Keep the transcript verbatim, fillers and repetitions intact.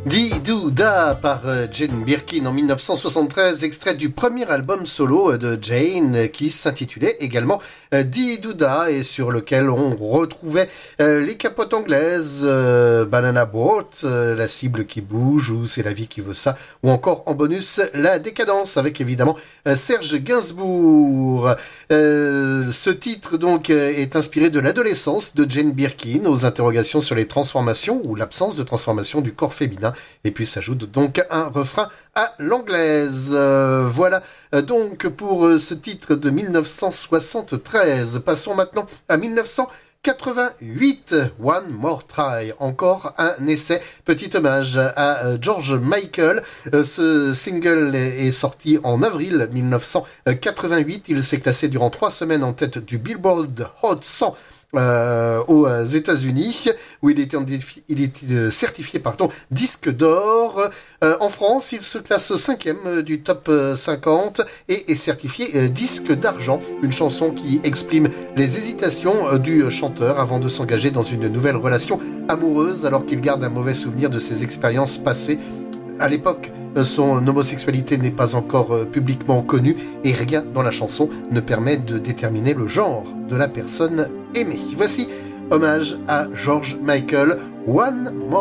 Di Do Da par Jane Birkin en dix-neuf cent soixante-treize, extrait du premier album solo de Jane qui s'intitulait également Di Do Da et sur lequel on retrouvait les capotes anglaises, Banana Boat, la cible qui bouge ou c'est la vie qui veut ça, ou encore en bonus la décadence avec évidemment Serge Gainsbourg. Euh, ce titre donc est inspiré de l'adolescence de Jane Birkin aux interrogations sur les transformations ou l'absence de transformation du corps féminin. Et puis s'ajoute donc un refrain à l'anglaise. Euh, voilà donc pour ce titre de dix-neuf cent soixante-treize. Passons maintenant à dix-neuf cent quatre-vingt-huit, One More Try, encore un essai, petit hommage à George Michael. Ce single est sorti en avril dix-neuf cent quatre-vingt-huit. Il s'est classé durant trois semaines en tête du Billboard Hot cent Euh, aux États-Unis, où il était, il était certifié pardon, disque d'or. Euh, en France, il se classe cinquième du top cinquante et est certifié euh, disque d'argent. Une chanson qui exprime les hésitations euh, du chanteur avant de s'engager dans une nouvelle relation amoureuse, alors qu'il garde un mauvais souvenir de ses expériences passées. À l'époque, son homosexualité n'est pas encore euh, publiquement connue et rien dans la chanson ne permet de déterminer le genre de la personne aimée. Voici hommage à George Michael, One More